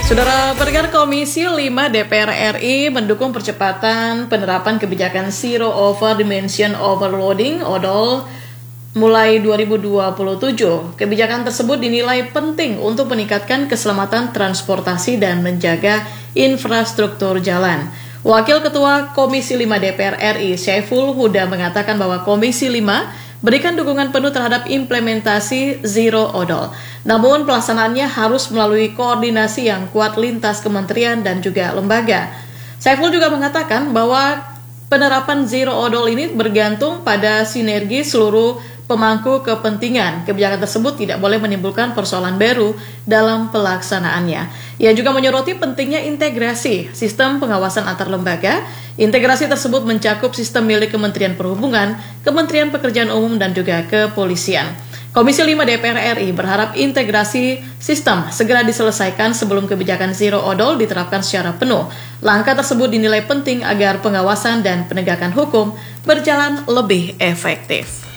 Saudara pendengar, Komisi 5 DPR RI mendukung percepatan penerapan kebijakan Zero Over Dimension Overloading (ODOL) mulai 2027. Kebijakan tersebut dinilai penting untuk meningkatkan keselamatan transportasi dan menjaga infrastruktur jalan. Wakil Ketua Komisi 5 DPR RI, Syaiful Huda, mengatakan bahwa Komisi 5 berikan dukungan penuh terhadap implementasi Zero ODOL. Namun pelaksanaannya harus melalui koordinasi yang kuat lintas kementerian dan juga lembaga. Syaiful juga mengatakan bahwa penerapan Zero ODOL ini bergantung pada sinergi seluruh pemangku kepentingan. Kebijakan tersebut tidak boleh menimbulkan persoalan baru dalam pelaksanaannya. Ia juga menyoroti pentingnya integrasi sistem pengawasan antar lembaga. Integrasi tersebut mencakup sistem milik Kementerian Perhubungan, Kementerian Pekerjaan Umum, dan juga Kepolisian. Komisi 5 DPR RI berharap integrasi sistem segera diselesaikan sebelum kebijakan Zero ODOL diterapkan secara penuh. Langkah tersebut dinilai penting agar pengawasan dan penegakan hukum berjalan lebih efektif.